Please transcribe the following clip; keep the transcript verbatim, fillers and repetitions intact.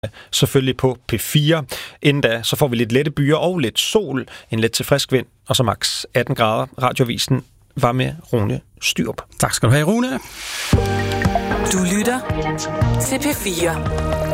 selvfølgelig på P fire. Inden da, så får vi lidt lette byer og lidt sol, en let til frisk vind, og så maks atten grader. Radioavisen var med Rune Styrup. Tak skal du have, Rune. Du lytter til P fire.